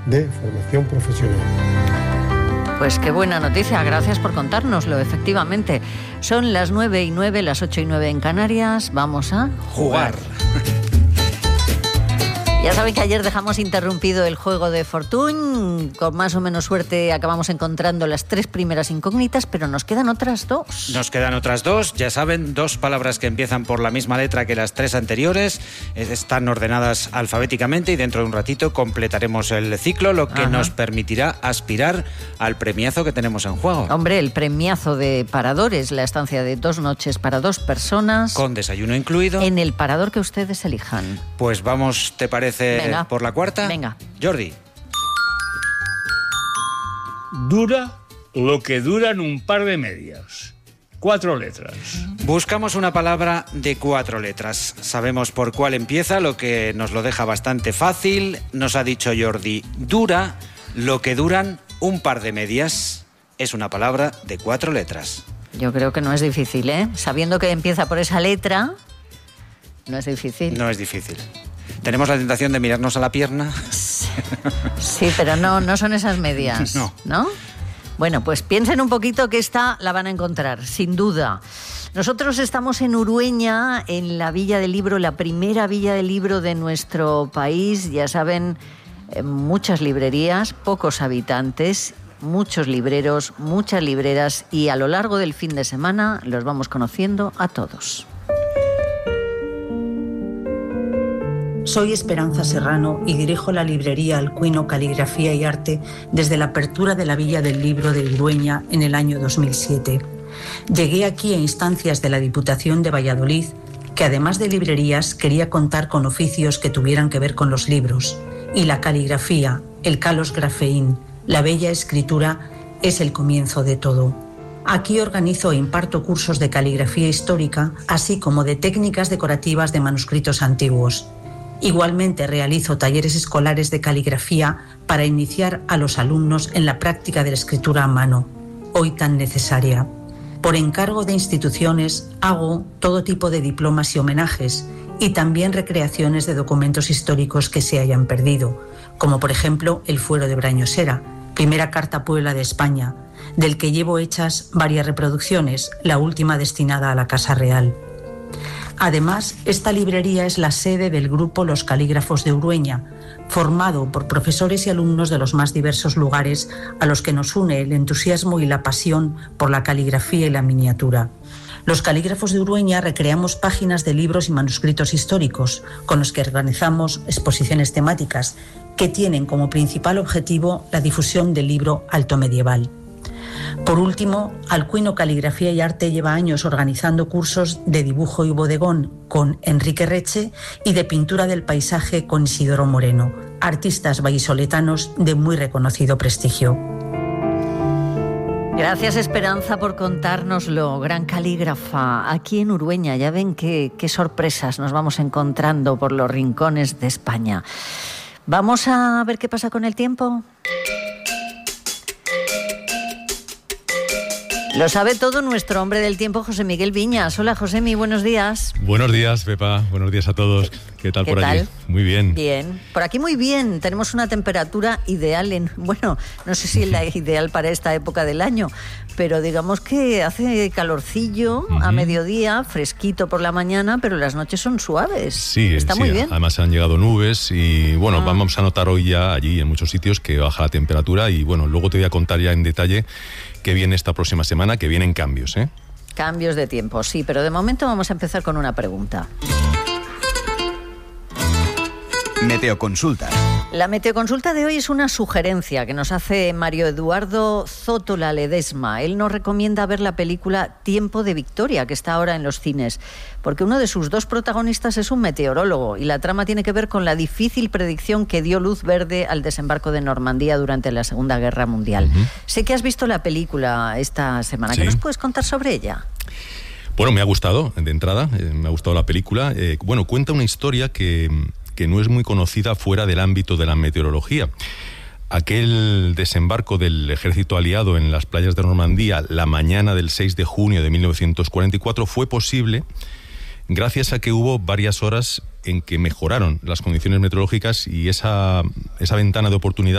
de formación profesional. Pues qué buena noticia, gracias por contárnoslo, efectivamente. Son las 9:09, las 8:09 en Canarias, vamos a jugar. Ya saben que ayer dejamos interrumpido el juego de Fortune. Con más o menos suerte acabamos encontrando las 3 primeras incógnitas, pero nos quedan otras 2. Nos quedan otras 2, ya saben, 2 palabras que empiezan por la misma letra que las 3 anteriores. Están ordenadas alfabéticamente y dentro de un ratito completaremos el ciclo, lo que nos permitirá aspirar al premiazo que tenemos en juego. Hombre, el premiazo de Paradores, la estancia de 2 noches para 2 personas. Con desayuno incluido. En el parador que ustedes elijan. Pues vamos, ¿te parece? Venga. Por la cuarta. Venga. Jordi. Dura lo que duran un par de medias. 4 letras. Buscamos una palabra de 4 letras. Sabemos por cuál empieza, lo que nos lo deja bastante fácil. Nos ha dicho Jordi, dura lo que duran un par de medias. Es una palabra de 4 letras. Yo creo que no es difícil, ¿eh? Sabiendo que empieza por esa letra, no es difícil. No es difícil. Tenemos la tentación de mirarnos a la pierna. Sí, pero no son esas medias. ¿No? Bueno, pues piensen un poquito que esta la van a encontrar, sin duda. Nosotros estamos en Urueña, en la Villa del Libro, la primera Villa del Libro de nuestro país. Ya saben, muchas librerías, pocos habitantes, muchos libreros, muchas libreras, y a lo largo del fin de semana los vamos conociendo a todos. Soy Esperanza Serrano y dirijo la librería Alcuino Caligrafía y Arte desde la apertura de la Villa del Libro de Urueña en el año 2007. Llegué aquí a instancias de la Diputación de Valladolid, que además de librerías quería contar con oficios que tuvieran que ver con los libros. Y la caligrafía, el kalos graphein, la bella escritura, es el comienzo de todo. Aquí organizo e imparto cursos de caligrafía histórica, así como de técnicas decorativas de manuscritos antiguos. Igualmente realizo talleres escolares de caligrafía para iniciar a los alumnos en la práctica de la escritura a mano, hoy tan necesaria. Por encargo de instituciones hago todo tipo de diplomas y homenajes y también recreaciones de documentos históricos que se hayan perdido, como por ejemplo el Fuero de Brañosera, primera carta Puebla de España, del que llevo hechas varias reproducciones, la última destinada a la Casa Real. Además, esta librería es la sede del grupo Los Calígrafos de Urueña, formado por profesores y alumnos de los más diversos lugares a los que nos une el entusiasmo y la pasión por la caligrafía y la miniatura. Los Calígrafos de Urueña recreamos páginas de libros y manuscritos históricos, con los que organizamos exposiciones temáticas que tienen como principal objetivo la difusión del libro alto medieval. Por último, Alcuino Caligrafía y Arte lleva años organizando cursos de dibujo y bodegón con Enrique Reche y de pintura del paisaje con Isidoro Moreno, artistas vallisoletanos de muy reconocido prestigio. Gracias, Esperanza, por contárnoslo. Gran calígrafa aquí en Urueña. Ya ven qué sorpresas nos vamos encontrando por los rincones de España. ¿Vamos a ver qué pasa con el tiempo? Lo sabe todo nuestro hombre del tiempo, José Miguel Viñas. Hola, Josemi, buenos días. Buenos días, Pepa. Buenos días a todos. ¿Qué tal por allí? Muy bien. Bien. Por aquí muy bien. Tenemos una temperatura ideal bueno, no sé si es la ideal para esta época del año, pero digamos que hace calorcillo a mediodía, fresquito por la mañana, pero las noches son suaves. Sí, está muy bien. Además han llegado nubes y bueno, vamos a notar hoy ya allí en muchos sitios que baja la temperatura y bueno, luego te voy a contar ya en detalle que viene esta próxima semana, que vienen cambios, ¿eh? Cambios de tiempo, sí, pero de momento vamos a empezar con una pregunta. Meteoconsulta. La meteoconsulta de hoy es una sugerencia que nos hace Mario Eduardo Zótola Ledesma. Él nos recomienda ver la película Tiempo de Victoria, que está ahora en los cines, porque uno de sus 2 protagonistas es un meteorólogo y la trama tiene que ver con la difícil predicción que dio luz verde al desembarco de Normandía durante la Segunda Guerra Mundial. Sé que has visto la película esta semana. Sí. ¿Qué nos puedes contar sobre ella? Bueno, me ha gustado, de entrada, me ha gustado la película. Bueno, cuenta una historia que no es muy conocida fuera del ámbito de la meteorología. Aquel desembarco del ejército aliado en las playas de Normandía la mañana del 6 de junio de 1944 fue posible gracias a que hubo varias horas en que mejoraron las condiciones meteorológicas y esa ventana de oportunidad